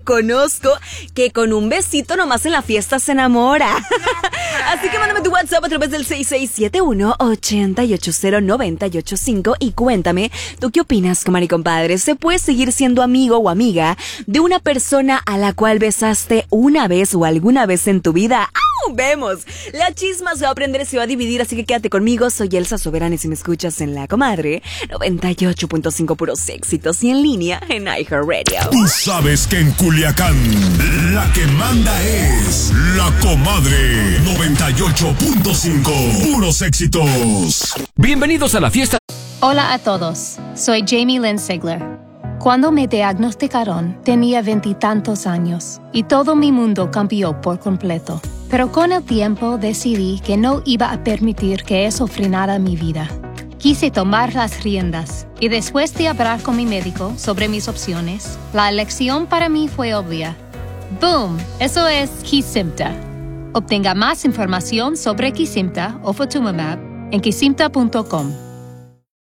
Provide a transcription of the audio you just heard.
conozco que con un besito nomás en la fiesta se enamora. Así que mándame tu WhatsApp a través del 6671-880-985 y cuéntame, ¿tú qué opinas, comadre y compadre? ¿Se puede seguir siendo amigo o amiga de una persona a la cual besaste una vez o alguna vez en tu vida? ¡Au! Vemos. La chisma se va a aprender y se va a dividir, así que quédate conmigo. Soy Elsa Soberana y si me escuchas en La Comadre, 98.5 puros éxitos y en línea en iHeartRadio. Tú sabes que en Culiacán la que manda es La Comadre 98.5 puros éxitos. Bienvenidos a la fiesta. Hola a todos, soy Jamie Lynn Sigler. Cuando me diagnosticaron, tenía 20 y tantos años y todo mi mundo cambió por completo. Pero con el tiempo decidí que no iba a permitir que eso frenara mi vida. Quise tomar las riendas y después de hablar con mi médico sobre mis opciones, la elección para mí fue obvia. ¡Boom! Eso es Kesimpta. Obtenga más información sobre Kesimpta o Ofatumumab en kesimpta.com.